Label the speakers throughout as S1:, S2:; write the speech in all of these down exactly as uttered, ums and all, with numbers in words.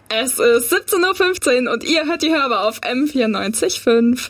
S1: Es ist siebzehn Uhr fünfzehn und ihr hört die Hörbar auf M vierundneunzig Komma fünf.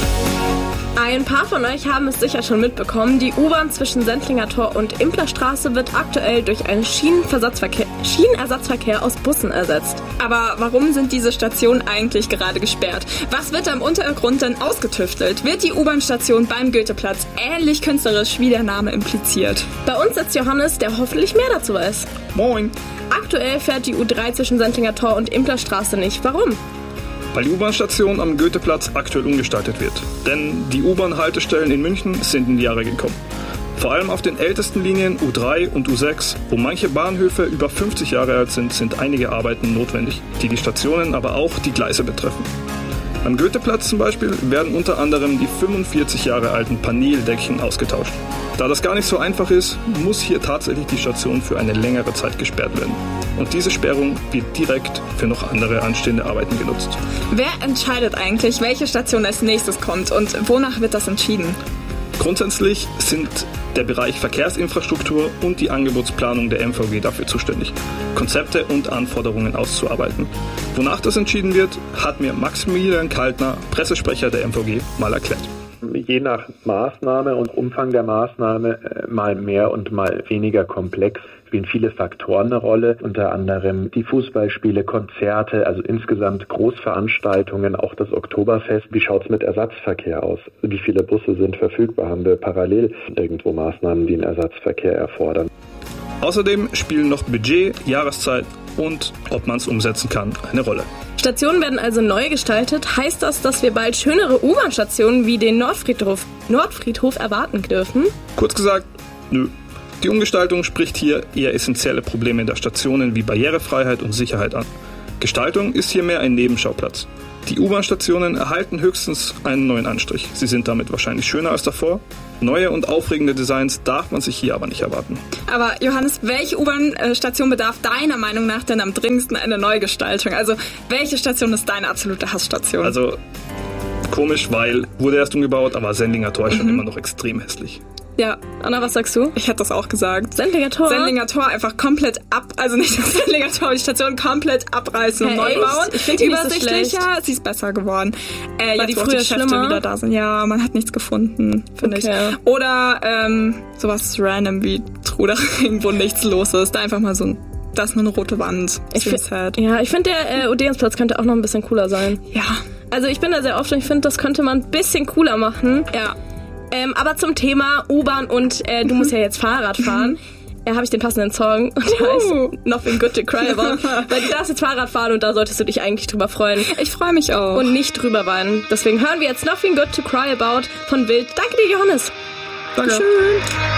S1: Ein paar von euch haben es sicher schon mitbekommen, die U-Bahn zwischen Sendlinger Tor und Implerstraße wird aktuell durch einen Schienenversatzverkehr, Schienenersatzverkehr aus Bussen ersetzt. Aber warum sind diese Stationen eigentlich gerade gesperrt? Was wird da im Untergrund denn ausgetüftelt? Wird die U-Bahn-Station beim Goetheplatz ähnlich künstlerisch, wie der Name impliziert? Bei uns sitzt Johannes, der hoffentlich mehr dazu weiß.
S2: Moin!
S1: Aktuell fährt die U drei zwischen Sendlinger Tor und Implerstraße nicht. Warum?
S2: Weil die U-Bahn-Station am Goetheplatz aktuell umgestaltet wird. Denn die U-Bahn-Haltestellen in München sind in die Jahre gekommen. Vor allem auf den ältesten Linien U drei und U sechs, wo manche Bahnhöfe über fünfzig Jahre alt sind, sind einige Arbeiten notwendig, die die Stationen, aber auch die Gleise betreffen. Am Goetheplatz zum Beispiel werden unter anderem die fünfundvierzig Jahre alten Paneldeckchen ausgetauscht. Da das gar nicht so einfach ist, muss hier tatsächlich die Station für eine längere Zeit gesperrt werden. Und diese Sperrung wird direkt für noch andere anstehende Arbeiten genutzt.
S1: Wer entscheidet eigentlich, welche Station als nächstes kommt und wonach wird das entschieden?
S2: Grundsätzlich sind der Bereich Verkehrsinfrastruktur und die Angebotsplanung der M V G dafür zuständig, Konzepte und Anforderungen auszuarbeiten. Wonach das entschieden wird, hat mir Maximilian Kaltner, Pressesprecher der M V G, mal erklärt.
S3: Je nach Maßnahme und Umfang der Maßnahme äh, mal mehr und mal weniger komplex spielen viele Faktoren eine Rolle, unter anderem die Fußballspiele, Konzerte, also insgesamt Großveranstaltungen, auch das Oktoberfest. Wie schaut's mit Ersatzverkehr aus? Wie viele Busse sind verfügbar? Haben wir parallel irgendwo Maßnahmen, die einen Ersatzverkehr erfordern?
S2: Außerdem spielen noch Budget, Jahreszeit und ob man es umsetzen kann, eine Rolle.
S1: Stationen werden also neu gestaltet. Heißt das, dass wir bald schönere U-Bahn-Stationen wie den Nordfriedhof, Nordfriedhof erwarten dürfen?
S2: Kurz gesagt, nö. Die Umgestaltung spricht hier eher essentielle Probleme der Stationen wie Barrierefreiheit und Sicherheit an. Gestaltung ist hier mehr ein Nebenschauplatz. Die U-Bahn-Stationen erhalten höchstens einen neuen Anstrich. Sie sind damit wahrscheinlich schöner als davor. Neue und aufregende Designs darf man sich hier aber nicht erwarten.
S1: Aber Johannes, welche U-Bahn-Station bedarf deiner Meinung nach denn am dringendsten einer Neugestaltung? Also welche Station ist deine absolute Hassstation?
S2: Also komisch, weil wurde erst umgebaut, aber Sendlinger Tor ist
S1: Mhm.
S2: schon immer noch extrem hässlich.
S1: Ja, Anna, was sagst du? Ich hätte das auch gesagt. Sendlinger Tor? Sendlinger Tor einfach komplett ab, also nicht das Sendlinger Tor, die Station komplett abreißen und
S4: hey,
S1: neu bauen.
S4: Ich finde die
S1: übersichtlicher, so sie ist besser geworden. Äh,
S4: War
S1: jetzt,
S4: die
S1: wo
S4: früher
S1: die Geschäfte
S4: schlimmer?
S1: wieder da sind. Ja, man hat nichts gefunden, finde
S4: Okay.
S1: ich. Oder ähm, sowas random wie Trudering, wo nichts los ist. Da einfach mal so ein, da ist nur eine rote Wand.
S4: Ich find, ja, ich finde, der äh, Odeonsplatz könnte auch noch ein bisschen cooler sein.
S1: Ja.
S4: Also ich bin da sehr oft und ich finde, das könnte man ein bisschen cooler machen.
S1: Ja.
S4: Ähm, aber zum Thema U-Bahn und äh, du musst ja jetzt Fahrrad fahren. Da habe ich den passenden Song und der
S1: Uh.
S4: heißt Nothing Good to Cry About. Weil du darfst jetzt Fahrrad fahren und da solltest du dich eigentlich drüber freuen.
S1: Ich freue mich auch.
S4: Und nicht drüber weinen. Deswegen hören wir jetzt Nothing Good to Cry About von Wild. Danke dir, Johannes.
S2: Danke.
S4: Schön.